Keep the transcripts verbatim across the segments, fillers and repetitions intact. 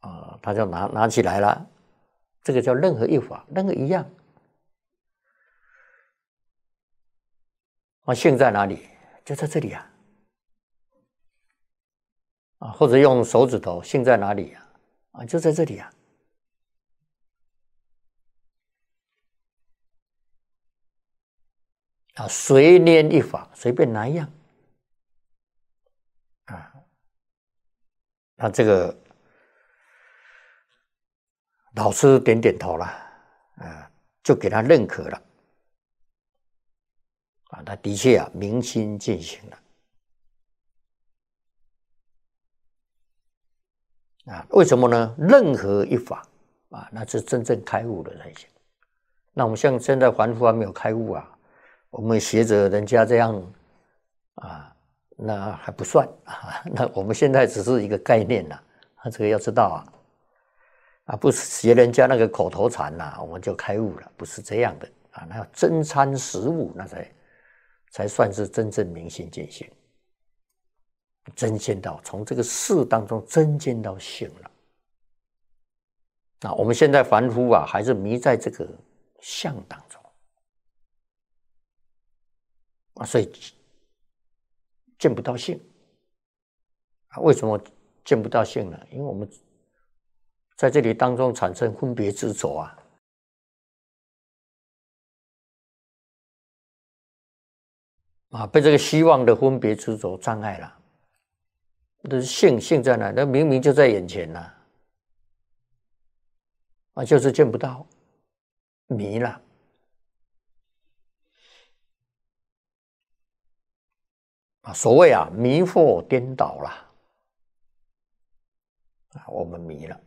啊，他就拿拿起来了，这个叫任何一法，任何一样。啊，性在哪里？就在这里啊。啊，或者用手指头，性在哪里啊？啊，就在这里啊。啊，随拈一法，随便拿一样。啊，那这个老师点点头了，啊，就给他认可了。啊，他的确啊，明心见性了。啊，为什么呢？任何一法啊，那是真正开悟的才行。那我们像现在凡夫还没有开悟啊，我们学着人家这样啊，那还不算啊。那我们现在只是一个概念呐、啊，这个要知道啊，啊，不是学人家那个口头禅呐、啊，我们就开悟了，不是这样的啊。那要真参实悟，那才才算是真正明心见性。真见到，从这个事当中真见到性了。那我们现在凡夫啊，还是迷在这个相当中啊，所以见不到性啊。为什么见不到性呢？因为我们在这里当中产生分别执着啊，啊，被这个希望的分别执着障碍了。这是性，性在哪？那明明就在眼前呐，啊，就是见不到，迷了。啊，所谓啊，迷惑颠倒了，啊，我们迷了，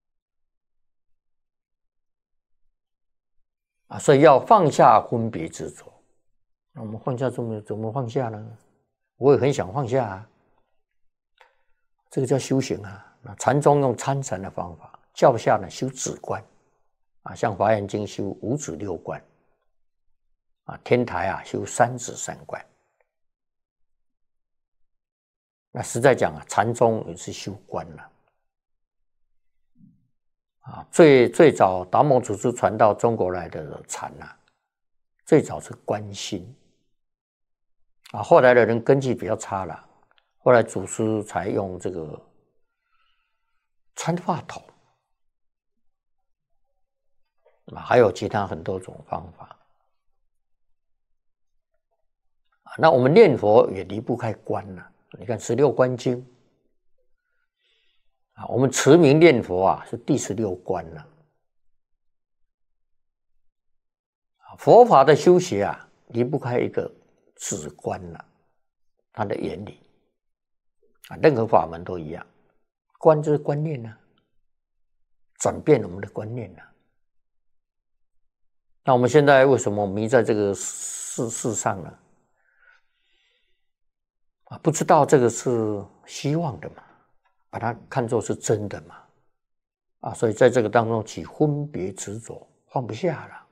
啊，所以要放下分别执着。那我们放下怎么怎么放下呢？我也很想放下啊，这个叫修行啊。那禅宗用参禅的方法，教下呢修止观，啊，像华严经修五止六观，啊，天台啊修三止三观。那实在讲啊，禅宗也是修观了。啊，最最早达摩祖师传到中国来的禅啊，最早是观心。啊，后来的人根基比较差了，后来祖师才用这个参话头，啊，还有其他很多种方法。啊，那我们念佛也离不开观了。你看十六观经，啊，我们持名念佛啊是第十六观了。佛法的修学啊，离不开一个止观了，它的原理啊，任何法门都一样，观就是观念啊，转变我们的观念啊。那我们现在为什么迷在这个世事上呢？啊，不知道这个是希望的嘛，把它看作是真的嘛，啊，所以在这个当中起分别执着，放不下了。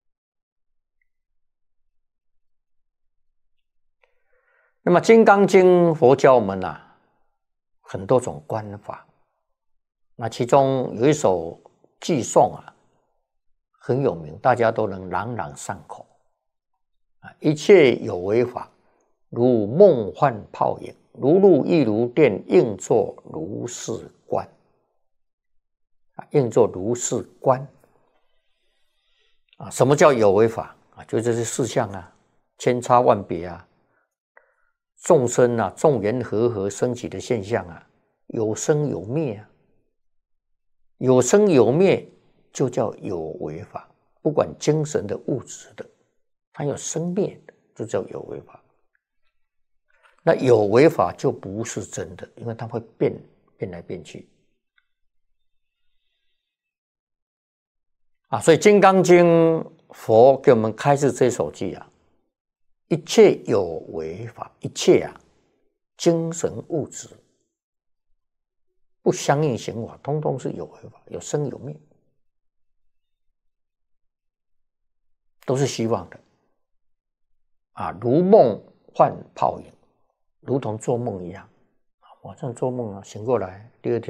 那么《金刚经》佛教我们啊，很多种观法，那其中有一首偈颂啊，很有名，大家都能朗朗上口啊，一切有为法，如梦幻泡影，如露亦如电，应作如是观。啊，应作如是观。啊，什么叫有为法啊？就这些事项啊，千差万别啊，众生啊，众缘和合升起的现象啊，有生有灭啊，有生有灭就叫有为法。不管精神的、物质的，它有生灭的，就叫有为法。那有为法就不是真的，因为它会变变来变去啊。所以《金刚经》佛给我们开示这首偈啊，一切有为法，一切啊，精神物质不相应行法，通通是有为法，有生有灭，都是希望的啊，如梦幻泡影，如同做梦一样。晚上做梦啊，醒过来，第二天